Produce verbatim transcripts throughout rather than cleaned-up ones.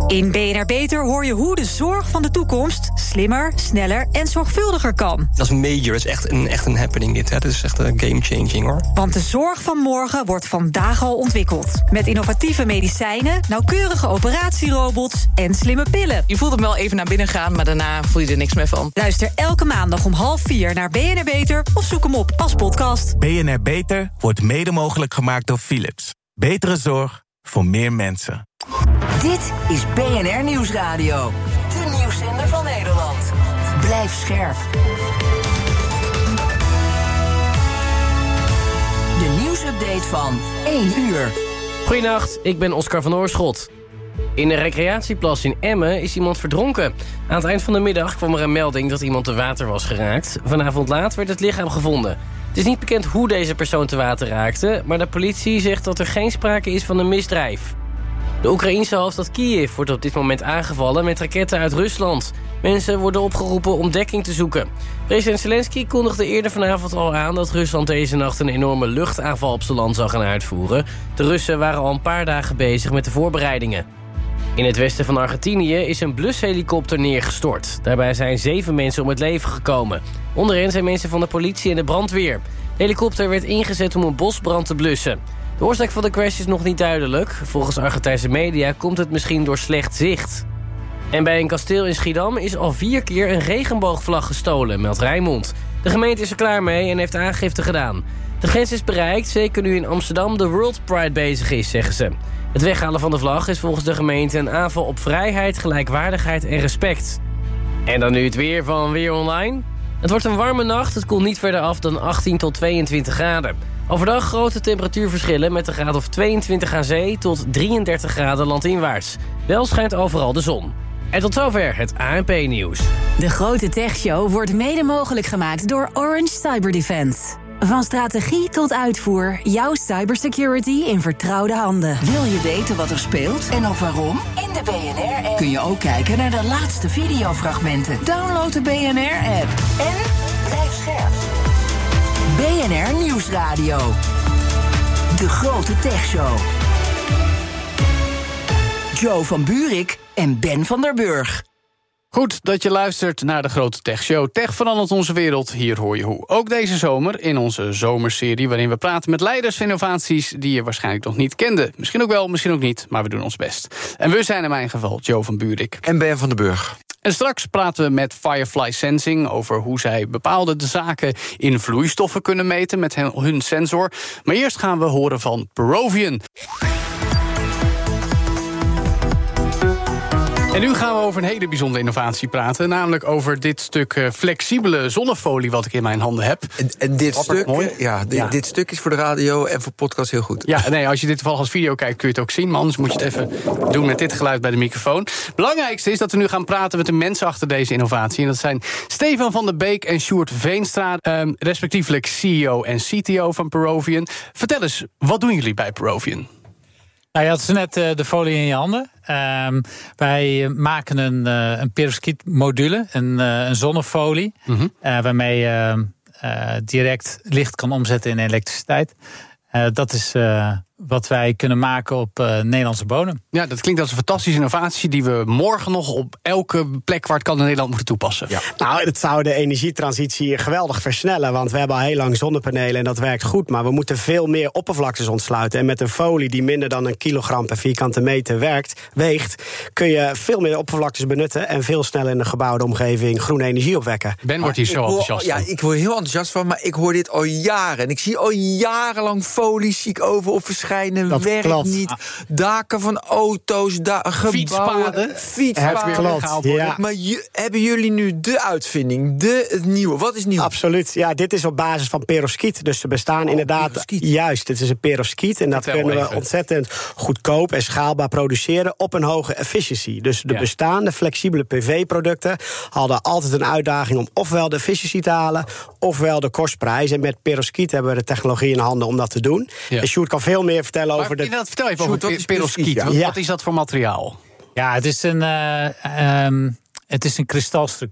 In B N R Beter hoor je hoe de zorg van de toekomst slimmer, sneller en zorgvuldiger kan. Dat is major, dat is echt een, echt een happening dit. Hè. Dat is echt een game-changing, hoor. Want de zorg van morgen wordt vandaag al ontwikkeld. Met innovatieve medicijnen, nauwkeurige operatierobots en slimme pillen. Je voelt hem wel even naar binnen gaan, maar daarna voel je er niks meer van. Luister elke maandag om half vier naar B N R Beter of zoek hem op als podcast. B N R Beter wordt mede mogelijk gemaakt door Philips. Betere zorg voor meer mensen. Dit is B N R Nieuwsradio. De nieuwszender van Nederland. Blijf scherp. De nieuwsupdate van één uur. Goedenacht, ik ben Oscar van Oorschot. In een recreatieplas in Emmen is iemand verdronken. Aan het eind van de middag kwam er een melding dat iemand te water was geraakt. Vanavond laat werd het lichaam gevonden. Het is niet bekend hoe deze persoon te water raakte, maar de politie zegt dat er geen sprake is van een misdrijf. De Oekraïense hoofdstad Kiev wordt op dit moment aangevallen met raketten uit Rusland. Mensen worden opgeroepen om dekking te zoeken. President Zelensky kondigde eerder vanavond al aan dat Rusland deze nacht een enorme luchtaanval op zijn land zou gaan uitvoeren. De Russen waren al een paar dagen bezig met de voorbereidingen. In het westen van Argentinië is een blushelikopter neergestort. Daarbij zijn zeven mensen om het leven gekomen. Onder hen zijn mensen van de politie en de brandweer. De helikopter werd ingezet om een bosbrand te blussen. De oorzaak van de crash is nog niet duidelijk. Volgens Argentijnse media komt het misschien door slecht zicht. En bij een kasteel in Schiedam is al vier keer een regenboogvlag gestolen, meldt Rijnmond. De gemeente is er klaar mee en heeft aangifte gedaan. De grens is bereikt, zeker nu in Amsterdam de World Pride bezig is, zeggen ze. Het weghalen van de vlag is volgens de gemeente een aanval op vrijheid, gelijkwaardigheid en respect. En dan nu het weer van Weer Online. Het wordt een warme nacht, het koelt niet verder af dan achttien tot tweeëntwintig graden. Overdag grote temperatuurverschillen met een graad of tweeëntwintig aan zee tot drieëndertig graden landinwaarts. Wel schijnt overal de zon. En tot zover het A N P-nieuws. De Grote Techshow wordt mede mogelijk gemaakt door Orange Cyber Defense. Van strategie tot uitvoer, jouw cybersecurity in vertrouwde handen. Wil je weten wat er speelt en ook waarom? In de B N R-app kun je ook kijken naar de laatste videofragmenten. Download de B N R-app en blijf scherp. B N R Nieuwsradio. De Grote Techshow. Joe van Buurik en Ben van der Burg. Goed dat je luistert naar de Grote Tech Show. Tech verandert onze wereld, hier hoor je hoe. Ook deze zomer in onze zomerserie waarin we praten met leiders van innovaties die je waarschijnlijk nog niet kende. Misschien ook wel, misschien ook niet, maar we doen ons best. En we zijn in mijn geval Joe van Buurik. En Ben van der Burg. En straks praten we met Firefly Sensing over hoe zij bepaalde zaken in vloeistoffen kunnen meten met hun sensor. Maar eerst gaan we horen van Perovian. En nu gaan we over een hele bijzondere innovatie praten. Namelijk over dit stuk uh, flexibele zonnefolie wat ik in mijn handen heb. En, en dit, Rappert, stuk, mooi. ja, dit, Ja. dit stuk is voor de radio en voor podcast heel goed. Ja, nee, als je dit toevallig als video kijkt kun je het ook zien. Maar anders moet je het even doen met dit geluid bij de microfoon. Het belangrijkste is dat we nu gaan praten met de mensen achter deze innovatie. En dat zijn Stefan van der Beek en Sjoerd Veenstra. Um, respectievelijk C E O en C T O van Perovian. Vertel eens, wat doen jullie bij Perovian? Nou, je had dus net uh, de folie in je handen. Um, wij maken een, uh, een perovskietmodule, een, uh, een zonnefolie, mm-hmm. uh, waarmee je uh, uh, direct licht kan omzetten in elektriciteit. Uh, dat is uh, wat wij kunnen maken op uh, Nederlandse bodem. Ja, dat klinkt als een fantastische innovatie die we morgen nog op elke plek waar het kan in Nederland moeten toepassen. Ja. Nou, het zou de energietransitie geweldig versnellen, want we hebben al heel lang zonnepanelen en dat werkt goed, maar we moeten veel meer oppervlaktes ontsluiten. En met een folie die minder dan een kilogram per vierkante meter werkt, weegt, kun je veel meer oppervlaktes benutten en veel sneller in de gebouwde omgeving groene energie opwekken. Ben wordt hier zo hoor, enthousiast ja, van. ik word heel enthousiast van, maar ik hoor dit al jaren. En ik zie al jarenlang folies zie ik over op verschijnen. Dat werkt klopt. niet. Daken van auto's, da- gebouwen, fietspaden. Fietspaden. Klopt, ja. Maar je, hebben jullie nu de uitvinding, de het nieuwe? Wat is nieuw? Absoluut. Ja, dit is op basis van perovskiet. Dus ze bestaan oh, inderdaad. Perovskiet. Juist, het is een perovskiet. En dat Vertel kunnen even. we ontzettend goedkoop en schaalbaar produceren op een hoge efficiency. Dus de ja. bestaande flexibele P V-producten hadden altijd een uitdaging om ofwel de efficiency te halen, ofwel de kostprijs. En met perovskiet hebben we de technologie in handen om dat te doen. Ja. En Sjoerd kan veel meer vertellen maar over de. Vertel even Sjoerd, over perovskiet. Ja. Ja. Wat is dat voor materiaal? Ja, het is een, uh, um, het is een kristalstructuur.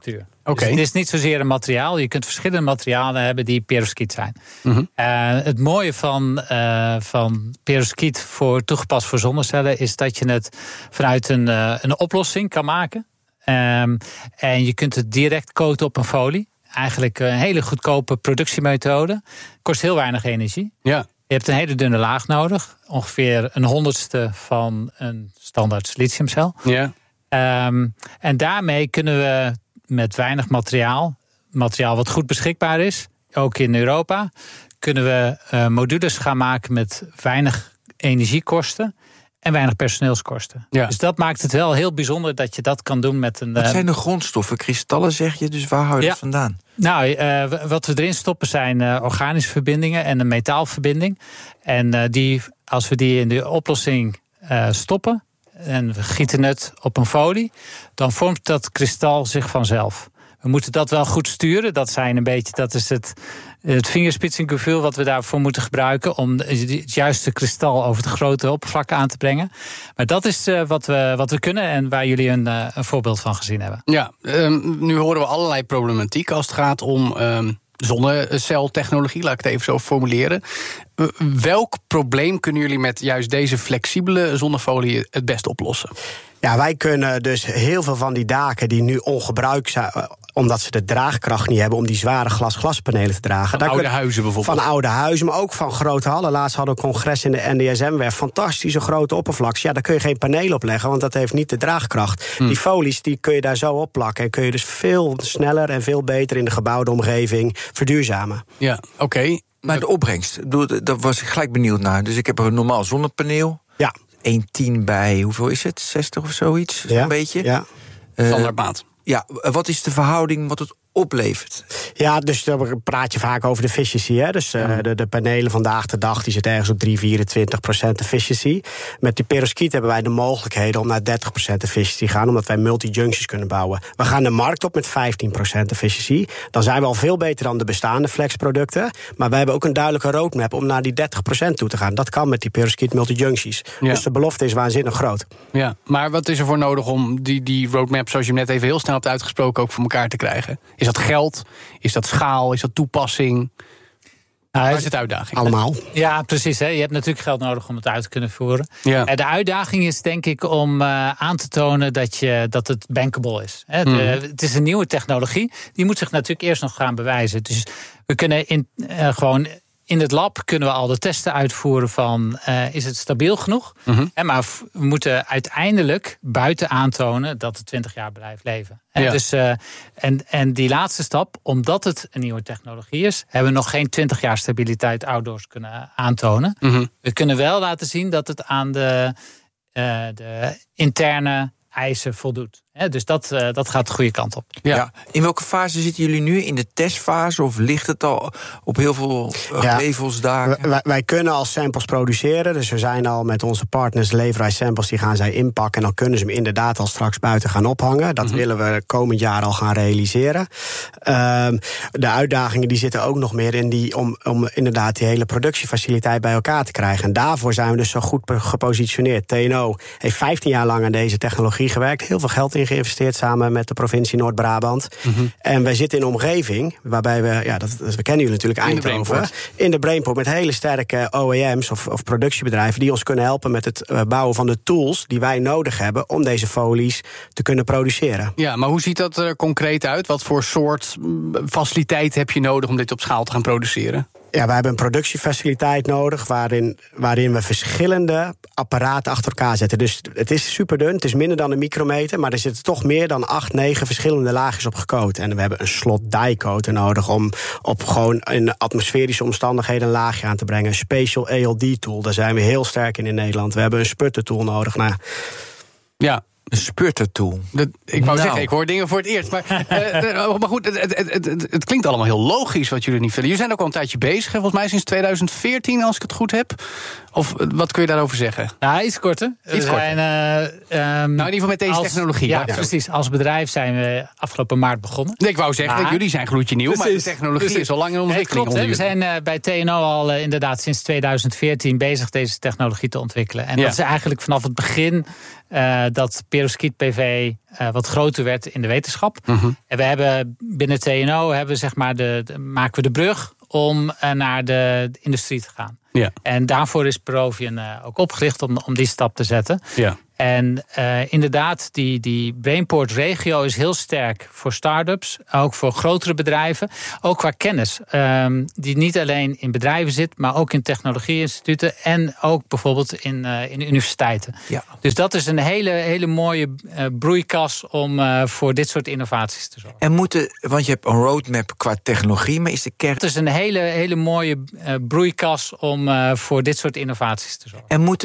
Okay. Dus het is niet zozeer een materiaal. Je kunt verschillende materialen hebben die perovskiet zijn. Mm-hmm. Uh, het mooie van, uh, van perovskiet voor toegepast voor zonnecellen is dat je het vanuit een, uh, een oplossing kan maken. Um, en je kunt het direct coaten op een folie. Eigenlijk een hele goedkope productiemethode. Kost heel weinig energie. Ja. Je hebt een hele dunne laag nodig. Ongeveer een honderdste van een standaard siliciumcel. Ja. Um, en daarmee kunnen we met weinig materiaal, materiaal wat goed beschikbaar is, ook in Europa, kunnen we uh, modules gaan maken met weinig energiekosten en weinig personeelskosten. Ja. Dus dat maakt het wel heel bijzonder dat je dat kan doen met een... Wat zijn de grondstoffen? Kristallen zeg je, dus waar hou je ja. dat vandaan? Nou, uh, wat we erin stoppen zijn uh, organische verbindingen en een metaalverbinding. En uh, die, als we die in de oplossing uh, stoppen en we gieten het op een folie, dan vormt dat kristal zich vanzelf. We moeten dat wel goed sturen. Dat zijn een beetje, dat is het, het vingerspitsengevoel wat we daarvoor moeten gebruiken om het juiste kristal over de grote oppervlak aan te brengen. Maar dat is uh, wat, we, wat we kunnen en waar jullie een, uh, een voorbeeld van gezien hebben. Ja, um, nu horen we allerlei problematiek als het gaat om um, zonneceltechnologie, laat ik het even zo formuleren. Uh, welk probleem kunnen jullie met juist deze flexibele zonnefolie het best oplossen? Ja, wij kunnen dus heel veel van die daken die nu ongebruikt zijn, omdat ze de draagkracht niet hebben om die zware glas-glaspanelen te dragen. Van Daar oude kun, huizen bijvoorbeeld. Van oude huizen, maar ook van grote hallen. Laatst hadden we een congres in de N D S M-werf. Fantastische grote oppervlaks. Ja, daar kun je geen panelen op leggen, want dat heeft niet de draagkracht. Hmm. Die folies die kun je daar zo opplakken. En kun je dus veel sneller en veel beter in de gebouwde omgeving verduurzamen. Ja, oké. Okay. Maar de opbrengst, daar was ik gelijk benieuwd naar. Dus ik heb een normaal zonnepaneel. Ja. één komma tien bij, hoeveel is het? zestig of zoiets? Ja, een beetje. Ja. Uh, Standaardmaat. Ja, wat is de verhouding wat het oplevert? Ja, dus dan praat je vaak over de efficiency. Hè? Dus uh, ja. de, de panelen vandaag de dag die zitten ergens op drie tot vierentwintig procent efficiency. Met die perovskiet hebben wij de mogelijkheden om naar dertig procent efficiency te gaan, omdat wij multi-junctions kunnen bouwen. We gaan de markt op met vijftien procent efficiency. Dan zijn we al veel beter dan de bestaande flexproducten. Maar wij hebben ook een duidelijke roadmap om naar die dertig procent toe te gaan. Dat kan met die perovskiet multi-junctions. Ja. Dus de belofte is waanzinnig groot. Ja, maar wat is er voor nodig om die, die roadmap, zoals je hem net even heel snel hebt uitgesproken, ook voor elkaar te krijgen? Is dat geld? Is dat schaal? Is dat toepassing? Nou, Waar is het uitdaging? Allemaal. Ja, precies. Hè. Je hebt natuurlijk geld nodig om het uit te kunnen voeren. Ja. De uitdaging is denk ik om uh, aan te tonen dat, je, dat het bankable is. Hè. De, mm. Het is een nieuwe technologie. Die moet zich natuurlijk eerst nog gaan bewijzen. Dus we kunnen in, uh, gewoon... In het lab kunnen we al de testen uitvoeren van uh, is het stabiel genoeg? Mm-hmm. En maar we moeten uiteindelijk buiten aantonen dat het twintig jaar blijft leven. En, ja. dus, uh, en, en die laatste stap, omdat het een nieuwe technologie is, hebben we nog geen twintig jaar stabiliteit outdoors kunnen aantonen. Mm-hmm. We kunnen wel laten zien dat het aan de, uh, de interne eisen voldoet. He, dus dat, uh, dat gaat de goede kant op. Ja. Ja. In welke fase zitten jullie nu? In de testfase? Of ligt het al op heel veel ja. levels daar? Wij, wij kunnen al samples produceren. Dus we zijn al met onze partners leverij samples, die gaan zij inpakken. En dan kunnen ze hem inderdaad al straks buiten gaan ophangen. Dat mm-hmm. willen we komend jaar al gaan realiseren. Um, de uitdagingen die zitten ook nog meer in die om, om inderdaad die hele productiefaciliteit bij elkaar te krijgen. En daarvoor zijn we dus zo goed gepositioneerd. T N O heeft vijftien jaar lang aan deze technologie gewerkt. Heel veel geld in geïnvesteerd samen met de provincie Noord-Brabant. Mm-hmm. En wij zitten in een omgeving waarbij we, ja, dat, we kennen jullie natuurlijk Eindhoven, in, in de Brainport met hele sterke O E M's of, of productiebedrijven die ons kunnen helpen met het uh, bouwen van de tools die wij nodig hebben om deze folies te kunnen produceren. Ja, maar hoe ziet dat er concreet uit? Wat voor soort faciliteit heb je nodig om dit op schaal te gaan produceren? Ja, we hebben een productiefaciliteit nodig waarin, waarin we verschillende apparaten achter elkaar zetten. Dus het is superdun, het is minder dan een micrometer, maar er zitten toch meer dan acht, negen verschillende laagjes op gecoat. En we hebben een slot die-coater nodig om op gewoon in atmosferische omstandigheden een laagje aan te brengen. Een Spatial A L D-tool, daar zijn we heel sterk in in Nederland. We hebben een sputter-tool nodig. Nou, ja. Een spurtertool. Dat, ik wou nou. zeggen, ik hoor dingen voor het eerst. Maar, uh, maar goed, het, het, het, het, het klinkt allemaal heel logisch wat jullie niet willen. Jullie zijn ook al een tijdje bezig, volgens mij sinds twintig veertien, als ik het goed heb. Of wat kun je daarover zeggen? Ja, iets korter. Iets korter. Zijn, uh, um, nou, in ieder geval met deze als, technologie. Ja, ja, precies. Als bedrijf zijn we afgelopen maart begonnen. Nee, ik wou zeggen, maar, jullie zijn gloedje nieuw, precies, maar de technologie precies. is al lang in ontwikkeling. Nee, klopt, we zijn uh, bij T N O al uh, inderdaad sinds twintig veertien bezig deze technologie te ontwikkelen. En ja. dat is eigenlijk vanaf het begin uh, dat perovskiet P V uh, wat groter werd in de wetenschap. Mm-hmm. En we hebben binnen T N O hebben we, zeg maar de, de, maken we de brug om uh, naar de, de industrie te gaan. Ja. En daarvoor is Perovian uh, ook opgericht om, om die stap te zetten. Ja. En uh, inderdaad, die, die Brainport-regio is heel sterk voor start-ups. Ook voor grotere bedrijven. Ook qua kennis. Um, die niet alleen in bedrijven zit, maar ook in technologie-instituten. En ook bijvoorbeeld in, uh, in universiteiten. Ja. Dus dat is een hele, hele mooie uh, broeikas om uh, voor dit soort innovaties te zorgen. En moeten, want je hebt een roadmap qua technologie, maar is de kern... Het is een hele, hele mooie uh, broeikas om uh, voor dit soort innovaties te zorgen. En moeten